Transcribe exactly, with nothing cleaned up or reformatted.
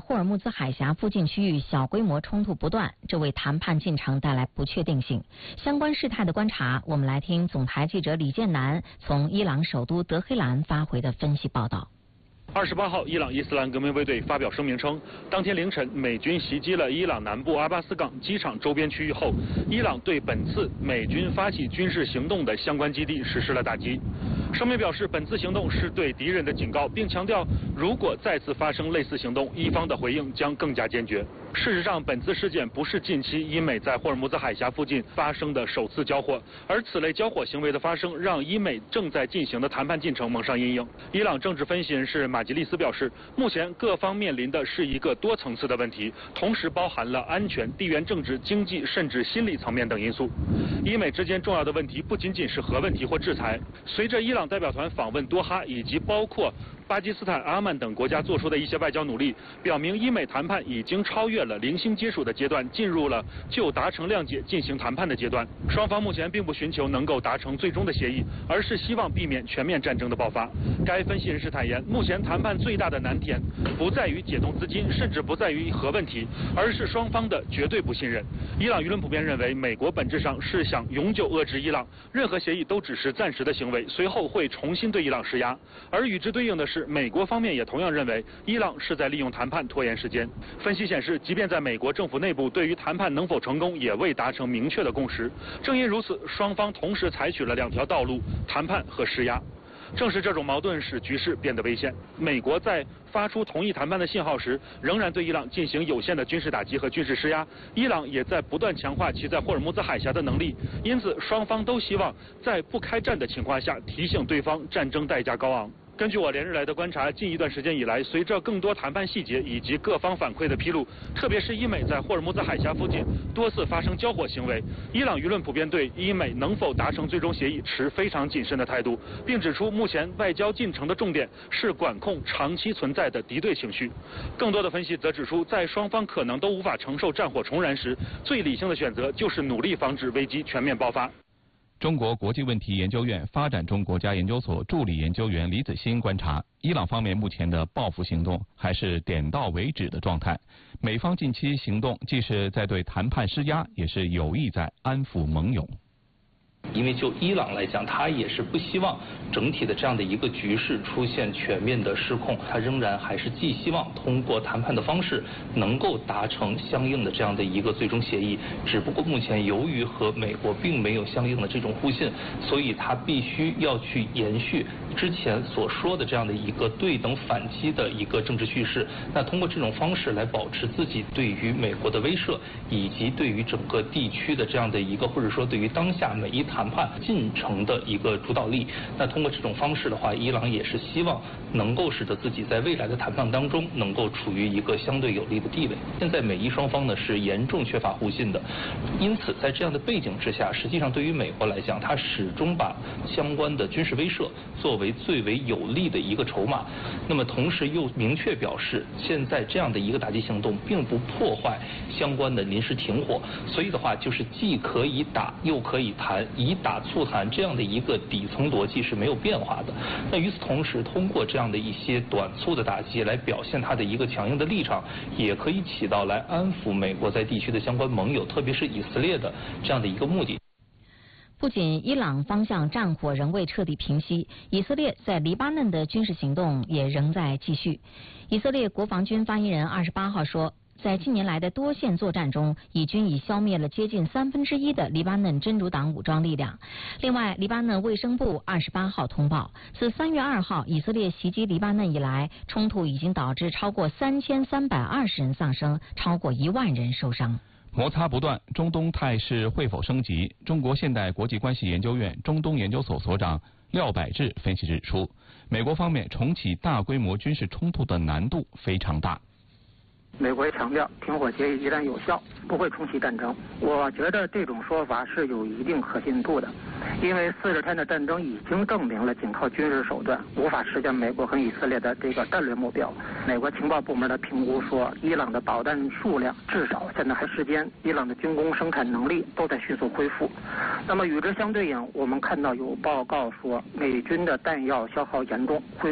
霍尔木兹海峡附近区域小规模冲突不断，这为谈判进程带来不确定性。相关事态的观察，我们来听总台记者李建南从伊朗首都德黑兰发回的分析报道。 二十八号，伊朗伊斯兰革命卫队发表声明称，当天凌晨美军袭击了伊朗南部阿巴斯港机场周边区域后，伊朗对本次美军发起军事行动的相关基地实施了打击。声明表示，本次行动是对敌人的警告，并强调，如果再次发生类似行动，伊方的回应将更加坚决。事实上，本次事件不是近期伊美在霍尔木兹海峡附近发生的首次交火，而此类交火行为的发生，让伊美正在进行的谈判进程蒙上阴影。伊朗政治分析人士马吉利斯表示，目前各方面临的是一个多层次的问题，同时包含了安全、地缘政治、经济甚至心理层面等因素。伊美之间重要的问题不仅仅是核问题或制裁。随着伊朗代表团访问多哈以及包括巴基斯坦、阿曼等国家做出的一些外交努力，表明伊美谈判已经超越了零星接触的阶段，进入了就达成谅解进行谈判的阶段。双方目前并不寻求能够达成最终的协议，而是希望避免全面战争的爆发。该分析人士坦言，目前谈判最大的难点不在于解冻资金，甚至不在于核问题，而是双方的绝对不信任。伊朗舆论普遍认为，美国本质上是想永久遏制伊朗，任何协议都只是暂时的行为，随后会重新对伊朗施压。而与之对应的是，美国方面也同样认为伊朗是在利用谈判拖延时间。分析显示，即便在美国政府内部对于谈判能否成功也未达成明确的共识。正因如此，双方同时采取了两条道路：谈判和施压。正是这种矛盾使局势变得危险。美国在发出同意谈判的信号时，仍然对伊朗进行有限的军事打击和军事施压。伊朗也在不断强化其在霍尔木兹海峡的能力，因此双方都希望在不开战的情况下提醒对方战争代价高昂。根据我连日来的观察，近一段时间以来，随着更多谈判细节以及各方反馈的披露，特别是伊美在霍尔木兹海峡附近多次发生交火行为，伊朗舆论普遍对伊美能否达成最终协议持非常谨慎的态度，并指出目前外交进程的重点是管控长期存在的敌对情绪。更多的分析则指出，在双方可能都无法承受战火重燃时，最理性的选择就是努力防止危机全面爆发。 中国国际问题研究院发展中国家研究所助理研究员李子欣观察，伊朗方面目前的报复行动还是点到为止的状态。美方近期行动既是在对谈判施压，也是有意在安抚盟友。 因为就伊朗来讲，他也是不希望整体的这样的一个局势出现全面的失控，他仍然还是寄希望通过谈判的方式能够达成相应的这样的一个最终协议。只不过目前由于和美国并没有相应的这种互信，所以他必须要去延续之前所说的这样的一个对等反击的一个政治叙事。那通过这种方式来保持自己对于美国的威慑，以及对于整个地区的这样的一个，或者说对于当下每一谈判进程的一个主导力。那通过这种方式的话，伊朗也是希望能够使得自己在未来的谈判当中能够处于一个相对有利的地位。现在美伊双方呢是严重缺乏互信的，因此在这样的背景之下，实际上对于美国来讲，它始终把相关的军事威慑作为最为有利的一个筹码。那么同时又明确表示，现在这样的一个打击行动并不破坏相关的临时停火，所以的话就是既可以打又可以谈，以打促谈这样的一个底层逻辑是没有变化的。那与此同时，通过这样的一些短促的打击来表现它的一个强硬的立场，也可以起到来安抚美国在地区的相关盟友，特别是以色列的这样的一个目的。 不仅伊朗方向战火仍未彻底平息，以色列在黎巴嫩的军事行动也仍在继续。以色列国防军发言人二十八号说，在近年来的多线作战中，以军已消灭了接近三分之一的黎巴嫩真主党武装力量。另外，黎巴嫩卫生部二十八号通报，自三月二号以色列袭击黎巴嫩以来，冲突已经导致超过三千三百二十人丧生，超过一万人受伤。 摩擦不断，中东态势会否升级？中国现代国际关系研究院中东研究所所长廖百志分析指出，美国方面重启大规模军事冲突的难度非常大。 美国也强调，停火协议依然有效，不会重启战争。我觉得这种说法是有一定可信度的，因为四十天的战争已经证明了，仅靠军事手段无法实现美国和以色列的这个战略目标。美国情报部门的评估说，伊朗的导弹数量至少现在还时间，伊朗的军工生产能力都在迅速恢复。那么与之相对应，我们看到有报告说，美军的弹药消耗严重，恢